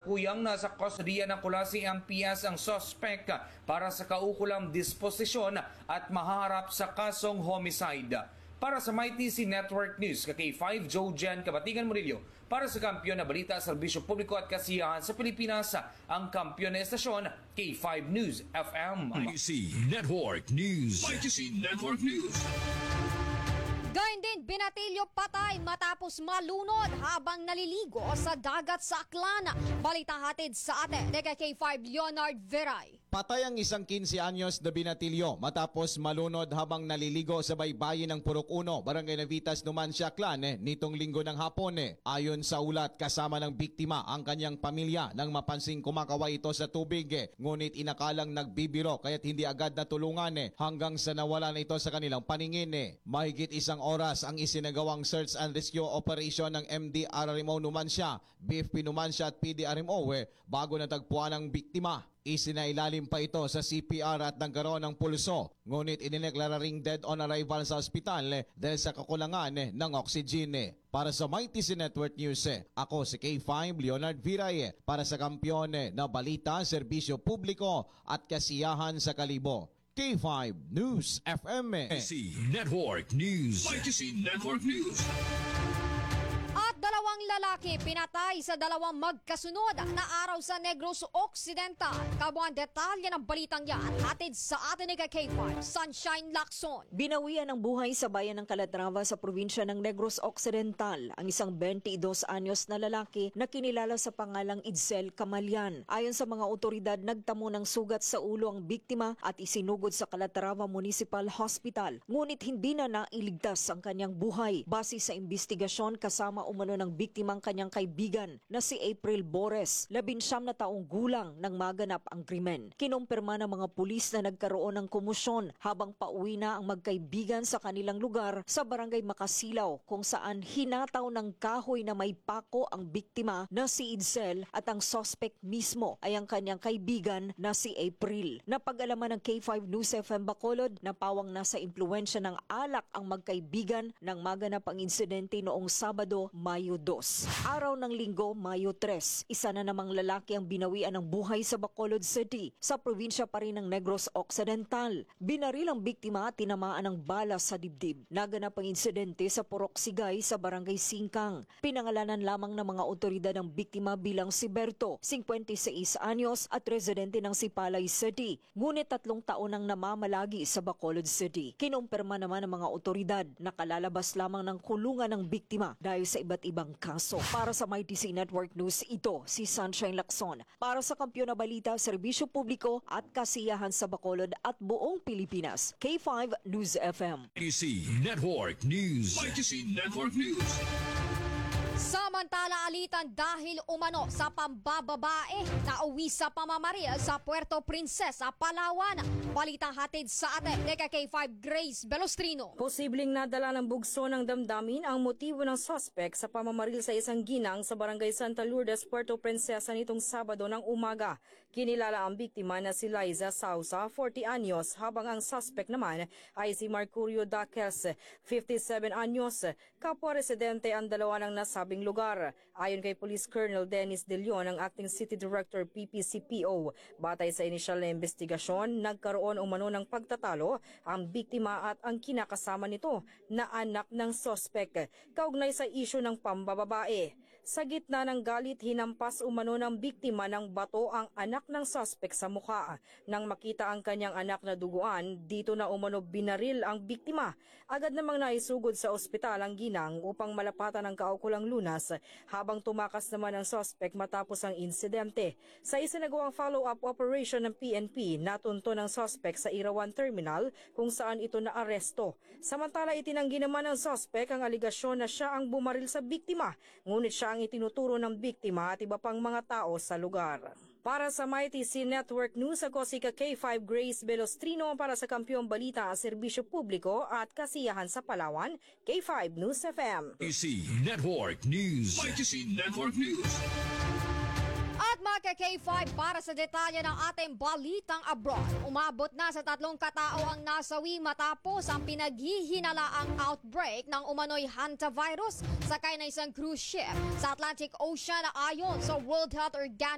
Kasalukuyang nasa kustodiya ng Kulasi MPS ang suspect para sa kaukulang disposisyon at maharap sa kasong homicide. Para sa MyTC Network News, K5 Joe Jan Kabatigan Murillo, para sa kampiyon na balita, serbisyo publiko at kasiyahan sa Pilipinas, ang kampiyon na estasyon, K5 News FM. MyTC Network News. MyTC Network News. Gayun din, binatilyo patay matapos malunod habang naliligo sa dagat sa Aklan. Balita hatid sa atin, K5 Leonard Veray. Patay ang isang 15 anyos na binatilyo matapos malunod habang naliligo sa baybayin ng Purok 1, Barangay Navitas, Numancia, Aklan nitong linggo ng hapon. Ayon sa ulat, kasama ng biktima ang kanyang pamilya nang mapansing kumakaway ito sa tubig. Ngunit inakalang nagbibiro kaya't hindi agad natulungan hanggang sa nawala na ito sa kanilang paningin. Mahigit isang oras ang isinagawang search and rescue operation ng MDRMO Numancia, BFP Numancia at PDRMO bago natagpuan ang biktima. Isinailalim pa ito sa CPR at nagkaroon ng pulso, ngunit inideklara ring dead on arrival sa ospital dahil sa kakulangan ng oxygen. Para sa MyTC Network News, ako si K5 Leonard Viray para sa kampiyon na balita, serbisyo publiko at kasiyahan sa Kalibo. K5 News FM. MyTC Network News. MyTC Network News. At dalawang lalaki pinatay sa dalawang magkasunod na araw sa Negros Occidental. Kabuang detalye ng balitang yan hatid sa atin ni K5 Sunshine Lacson. Binawian ng buhay sa bayan ng Calatrava sa probinsya ng Negros Occidental ang isang 22 anyos na lalaki na kinilala sa pangalang Idsel Camallan. Ayon sa mga otoridad, nagtamo ng sugat sa ulo ang biktima at isinugod sa Calatrava Municipal Hospital. Ngunit hindi na nailigtas ang kanyang buhay. Base sa investigasyon, kasama umano ng biktimang kanyang kaibigan na si April Bores, 19 na taong gulang nang maganap ang krimen. Kinumpirma ng mga pulis na nagkaroon ng komosyon habang pauwi na ang magkaibigan sa kanilang lugar sa Barangay Makasilaw, kung saan hinataw ng kahoy na may pako ang biktima na si Idsel at ang suspect mismo ay ang kanyang kaibigan na si April. Napag-alaman ng K5 News FM Bacolod na pawang nasa impluwensya ng alak ang magkaibigan nang maganap ang insidente noong Sabado, Mayo 2. Araw ng Linggo, Mayo 3, isa na namang lalaki ang binawian ng buhay sa Bacolod City, sa probinsya pa rin ng Negros Occidental. Binaril ang biktima at tinamaan ng bala sa dibdib. Naganap ang insidente sa Purok Sigay sa Barangay Singkang. Pinangalanan lamang ng mga otoridad ang biktima bilang si Berto, 56 anyos at residente ng Sipalay City. Ngunit 3 taon ang namamalagi sa Bacolod City. Kinumpirma naman ng mga otoridad na kalalabas lamang ng kulungan ng biktima dahil sa iba't ibang kaso. Para sa MyTC Network News, ito si Sunshine Lacson. Para sa kampiyon na balita, serbisyo publiko at kasiyahan sa Bacolod at buong Pilipinas. K5 News FM. MyTC Network News. MyTC Network News. Samantala, alitan dahil umano sa pambababae na uwi sa pamamaril sa Puerto Princesa, Palawan. Balitang hatid sa atin, K5 Grace Belostrino. Posibleng nadala ng bugso ng damdamin ang motibo ng suspect sa pamamaril sa isang ginang sa Barangay Santa Lourdes, Puerto Princesa nitong Sabado ng umaga. Kinilala ang biktima na si Liza Sausa, 40 anyos, habang ang suspect naman ay si Mercurio Daques, 57 anyos. Kapwa residente ang dalawa ng nasabing lugar. Ayon kay Police Colonel Dennis De Leon, ang Acting City Director PPCPO, batay sa inisyal na investigasyon, nagkaroon umano ng pagtatalo ang biktima at ang kinakasama nito na anak ng suspect kaugnay sa isyu ng pambababae. Sa gitna ng galit, hinampas umano ng biktima ng bato ang anak ng suspect sa mukha. Nang makita ang kanyang anak na duguan, dito na umano binaril ang biktima. Agad namang naisugod sa ospital ang ginang upang malapatan ang kaukulang lunas, habang tumakas naman ang suspect matapos ang insidente. Sa isinagawang follow-up operation ng PNP, natunto ng suspect sa Irawan Terminal kung saan ito naaresto. Samantala, itinanggi naman ng suspect ang aligasyon na siya ang bumaril sa biktima, ngunit siya ang itinuturo ng biktima at iba pang mga tao sa lugar. Para sa MyTC Network News, ako si K5 Grace Belostrino para sa kampiyong balita, serbisyo publiko at kasiyahan sa Palawan, K5 News FM. MyTC Network News. MyTC Network News. At mga K5, para sa detalye ng ating balitang abroad, umabot na sa 3 katao ang nasawi matapos ang pinaghihinalaang outbreak ng umano'y hantavirus sakay na isang cruise ship sa Atlantic Ocean ayon sa World Health Organization.